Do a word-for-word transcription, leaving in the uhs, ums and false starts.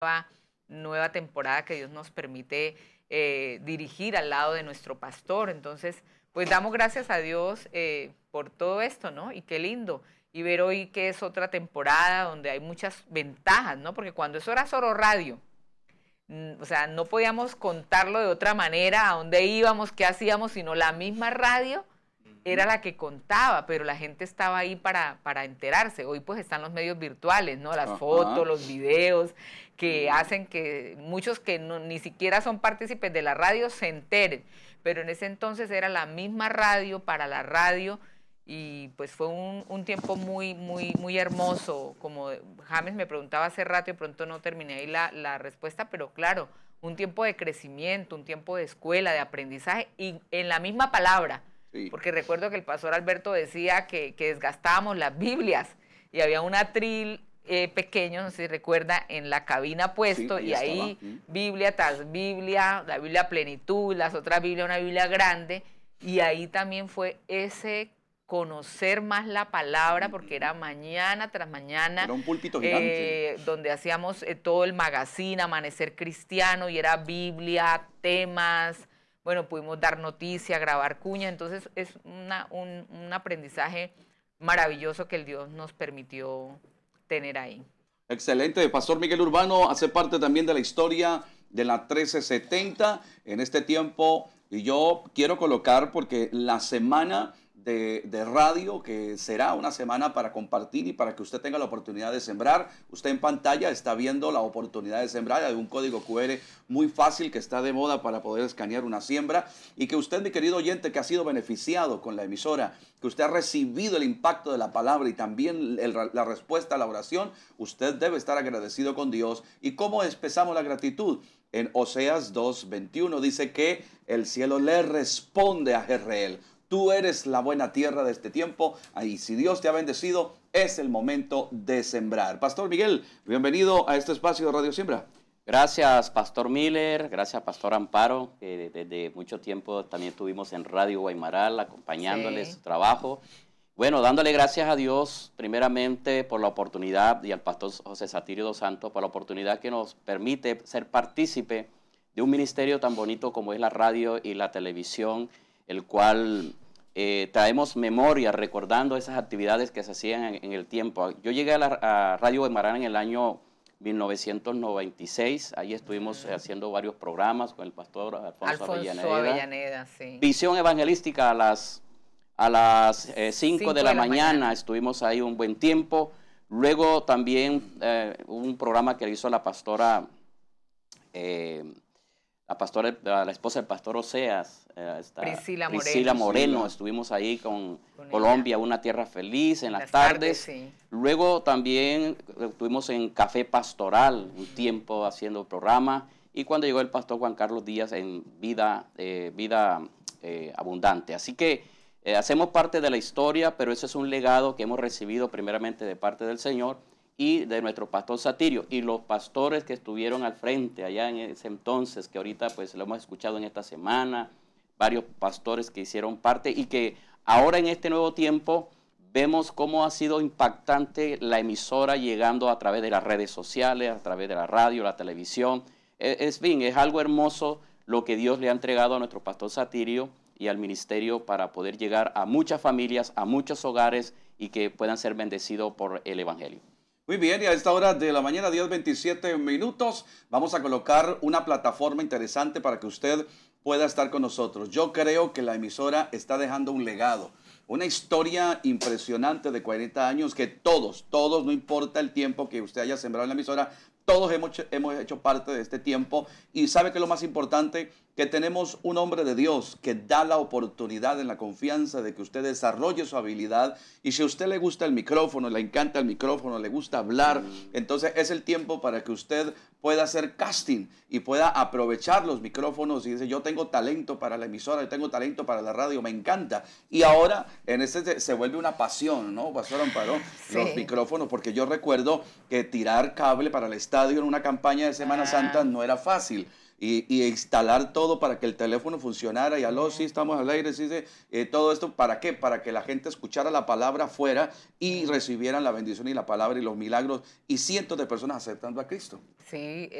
nueva, nueva temporada que Dios nos permite eh, dirigir al lado de nuestro pastor. Entonces, pues damos gracias a Dios eh, por todo esto, ¿no? Y qué lindo. Y ver hoy que es otra temporada donde hay muchas ventajas, ¿no? Porque cuando eso era solo radio, o sea, no podíamos contarlo de otra manera, a dónde íbamos, qué hacíamos, sino la misma radio era la que contaba, pero la gente estaba ahí para, para enterarse. Hoy pues están los medios virtuales, ¿no? Las Ajá. fotos, los videos, que hacen que muchos que no, ni siquiera son partícipes de la radio se enteren. Pero en ese entonces era la misma radio para la radio, y pues fue un, un tiempo muy, muy, muy hermoso. Como James me preguntaba hace rato y pronto no terminé ahí la, la respuesta, pero claro, un tiempo de crecimiento, un tiempo de escuela, de aprendizaje, y en la misma palabra. Sí. Porque recuerdo que el pastor Alberto decía que, que desgastábamos las Biblias, y había un atril eh, pequeño, no sé si recuerda, en la cabina puesto, sí, ahí y ahí estaba. Biblia tras Biblia, la Biblia Plenitud, las otras Biblias, una Biblia grande, y ahí también fue ese conocer más la palabra, porque era mañana tras mañana. Era un púlpito gigante. Eh, donde hacíamos eh, todo el magazine, Amanecer Cristiano, y era Biblia, temas, bueno, pudimos dar noticia, grabar cuña, entonces es una, un, un aprendizaje maravilloso que el Dios nos permitió tener ahí. Excelente. Pastor Miguel Urbano hace parte también de la historia de la trece setenta en este tiempo, y yo quiero colocar, porque la semana De, de radio, que será una semana para compartir y para que usted tenga la oportunidad de sembrar. Usted en pantalla está viendo la oportunidad de sembrar. Hay un código cu erre muy fácil que está de moda para poder escanear una siembra, y que usted, mi querido oyente, que ha sido beneficiado con la emisora, que usted ha recibido el impacto de la palabra y también el, la respuesta a la oración, usted debe estar agradecido con Dios. ¿Y cómo expresamos la gratitud? En Oseas dos veintiuno dice que el cielo le responde a Jezreel: tú eres la buena tierra de este tiempo, y si Dios te ha bendecido, es el momento de sembrar. Pastor Miguel, bienvenido a este espacio de Radio Siembra. Gracias, Pastor Miller, gracias, Pastor Amparo, que desde mucho tiempo también estuvimos en Radio Guaymaral acompañándoles sí. su trabajo. Bueno, dándole gracias a Dios primeramente por la oportunidad, y al Pastor José Satirio dos Santos por la oportunidad que nos permite ser partícipe de un ministerio tan bonito como es la radio y la televisión, el cual eh, traemos memoria recordando esas actividades que se hacían en, en el tiempo. Yo llegué a, la, a Radio Guaymaral en el año mil novecientos noventa y seis, ahí estuvimos uh-huh. haciendo varios programas con el pastor Alfonso, Alfonso Avellaneda. Avellaneda sí. Visión evangelística a las a las eh, cinco de la, de la mañana. mañana, estuvimos ahí un buen tiempo. Luego también eh, un programa que hizo la pastora eh, La, pastora, la esposa del pastor Oseas, eh, está, Priscila Moreno. Priscila Moreno. Estuvimos ahí con, con Colombia, ella. Una tierra feliz, en, en las, las tardes. tardes sí. Luego también estuvimos en Café Pastoral un tiempo haciendo programa. Y cuando llegó el pastor Juan Carlos Díaz en Vida, eh, vida eh, Abundante. Así que eh, hacemos parte de la historia, pero ese es un legado que hemos recibido primeramente de parte del Señor y de nuestro pastor Satirio, y los pastores que estuvieron al frente allá en ese entonces, que ahorita pues lo hemos escuchado en esta semana, varios pastores que hicieron parte, y que ahora en este nuevo tiempo vemos cómo ha sido impactante la emisora llegando a través de las redes sociales, a través de la radio, la televisión. Es, es bien, es algo hermoso lo que Dios le ha entregado a nuestro pastor Satirio y al ministerio para poder llegar a muchas familias, a muchos hogares, y que puedan ser bendecidos por el Evangelio. Muy bien, y a esta hora de la mañana, diez veintisiete minutos, vamos a colocar una plataforma interesante para que usted pueda estar con nosotros. Yo creo que la emisora está dejando un legado, una historia impresionante de cuarenta años que todos, todos, no importa el tiempo que usted haya sembrado en la emisora, todos hemos, hemos hecho parte de este tiempo. Y sabe que lo más importante, que tenemos un hombre de Dios que da la oportunidad en la confianza de que usted desarrolle su habilidad. Y si a usted le gusta el micrófono, le encanta el micrófono, le gusta hablar, mm. entonces es el tiempo para que usted pueda hacer casting y pueda aprovechar los micrófonos y dice: yo tengo talento para la emisora, yo tengo talento para la radio, me encanta. Y ahora en este se vuelve una pasión, ¿no, Pastor Amparo? Sí. Los micrófonos, porque yo recuerdo que tirar cable para el estadio en una campaña de Semana ah. Santa no era fácil. y, y instalar todo para que el teléfono funcionara y aló, sí, estamos al aire, sí, sí, eh, todo esto, ¿para qué? Para que la gente escuchara la palabra afuera y recibieran la bendición y la palabra y los milagros y cientos de personas aceptando a Cristo. Sí,